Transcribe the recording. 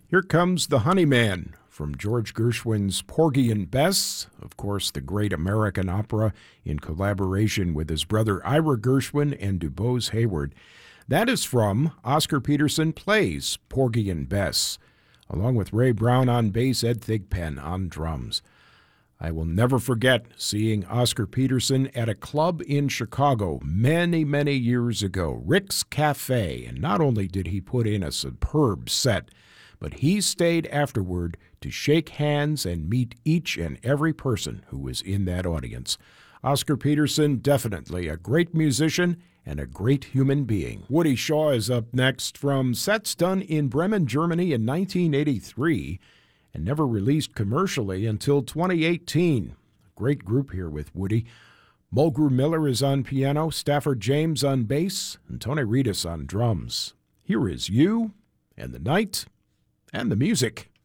Here comes the Honeyman from George Gershwin's Porgy and Bess, of course, the great American opera in collaboration with his brother Ira Gershwin and DuBose Hayward. That is from Oscar Peterson Plays Porgy and Bess, along with Ray Brown on bass, Ed Thigpen on drums. I will never forget seeing Oscar Peterson at a club in Chicago many, many years ago, Rick's Cafe, and not only did he put in a superb set, but he stayed afterward to shake hands and meet each and every person who was in that audience. Oscar Peterson, definitely a great musician and a great human being. Woody Shaw is up next from sets done in Bremen, Germany in 1983 and never released commercially until 2018. Great group here with Woody. Mulgrew Miller is on piano, Stafford James on bass, and Tony Reedus on drums. Here is You and the Night and the music.